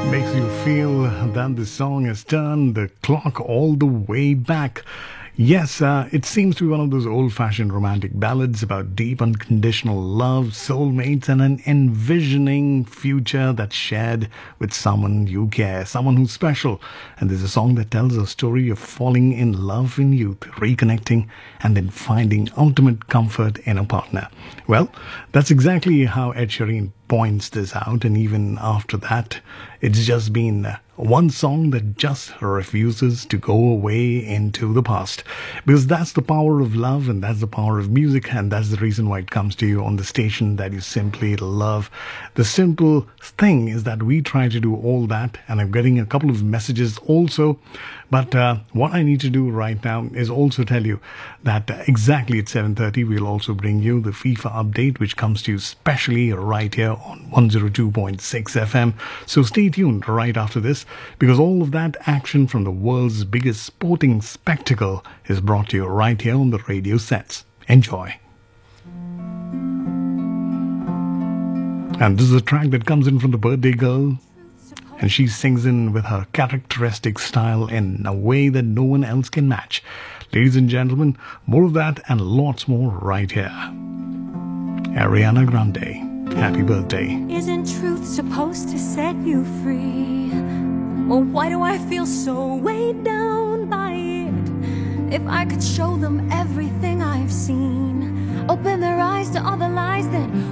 Makes you feel that the song has turned the clock all the way back. Yes, it seems to be one of those old-fashioned romantic ballads about deep unconditional love, soulmates, and an envisioning future that's shared with someone you care, someone who's special. And there's a song that tells a story of falling in love in youth, reconnecting, and then finding ultimate comfort in a partner. Well, that's exactly how Ed Sheeran points this out, and even after that, it's just been one song that just refuses to go away into the past. Because that's the power of love, and that's the power of music, and that's the reason why it comes to you on the station that you simply love. The simple thing is that we try to do all that, and I'm getting a couple of messages also. But what I need to do right now is also tell you that exactly at 7:30 we'll also bring you the FIFA update, which comes to you specially right here on 102.6 FM. So stay tuned right after this, because all of that action from the world's biggest sporting spectacle is brought to you right here on the radio sets. Enjoy. And this is a track that comes in from the birthday girl, and she sings in with her characteristic style in a way that no one else can match. Ladies and gentlemen, more of that and lots more right here. Ariana Grande, happy birthday. Isn't truth supposed to set you free? Or why do I feel so weighed down by it? If I could show them everything I've seen, open their eyes to all the lies that